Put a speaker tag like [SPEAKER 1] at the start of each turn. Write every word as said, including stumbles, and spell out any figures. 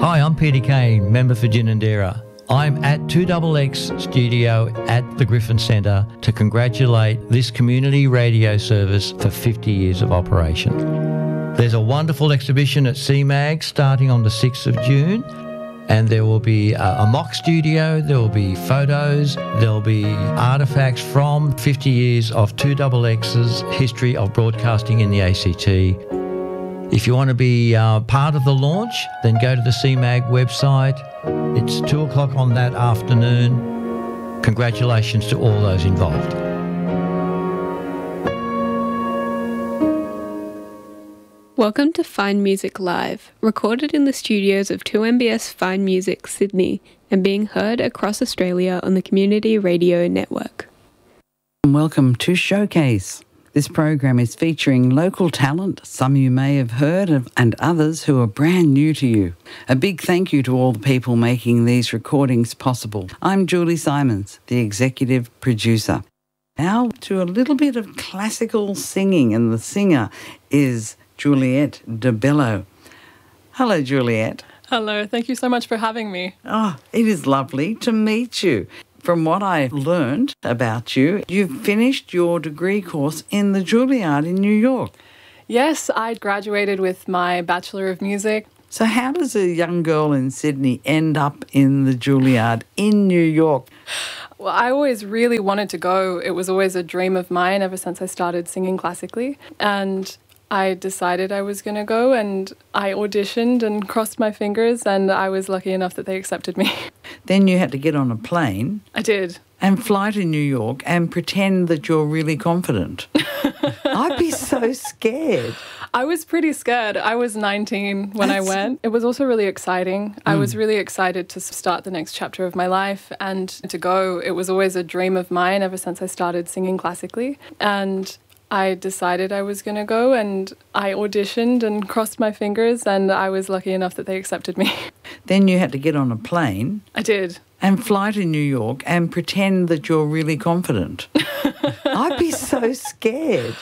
[SPEAKER 1] Hi, I'm Peter Kane, member for Ginninderra. I'm at two X X Studio at the Griffin Centre to congratulate this community radio service for fifty years of operation. There's a wonderful exhibition at C MAG starting on the sixth of June, and there will be a, a mock studio, there will be photos, there will be artefacts from fifty years of two X X's history of broadcasting in the A C T. If you want to be uh, part of the launch, then go to the C MAG website. It's two o'clock on that afternoon. Congratulations to all those involved.
[SPEAKER 2] Welcome to Fine Music Live, recorded in the studios of two M B S Fine Music Sydney and being heard across Australia on the Community Radio Network.
[SPEAKER 3] Welcome to Showcase. This program is featuring local talent, some you may have heard of and others who are brand new to you. A big thank you to all the people making these recordings possible. I'm Julie Simons, the executive producer. Now to a little bit of classical singing, and the singer is Juliette de Bello. Hello, Juliette.
[SPEAKER 4] Hello, thank you so much for having me.
[SPEAKER 3] Oh, it is lovely to meet you. From what I learned about you, you've finished your degree course in the Juilliard in New York.
[SPEAKER 4] Yes, I graduated with my Bachelor of Music.
[SPEAKER 3] So how does a young girl in Sydney end up in the Juilliard in New York?
[SPEAKER 4] Well, I always really wanted to go. It was always a dream of mine ever since I started singing classically. And I decided I was going to go, and I auditioned and crossed my fingers, and I was lucky enough that they accepted me.
[SPEAKER 3] Then you had to get on a plane.
[SPEAKER 4] I did.
[SPEAKER 3] And fly to New York and pretend that you're really confident. I'd be so scared.
[SPEAKER 4] I was pretty scared. I was nineteen when That's... I went. It was also really exciting. Mm. I was really excited to start the next chapter of my life and to go. It was always a dream of mine ever since I started singing classically. And I decided I was going to go, and I auditioned and crossed my fingers, and I was lucky enough that they accepted me.
[SPEAKER 3] Then you had to get on a plane.
[SPEAKER 4] I did.
[SPEAKER 3] And fly to New York and pretend that you're really confident. I'd be so scared.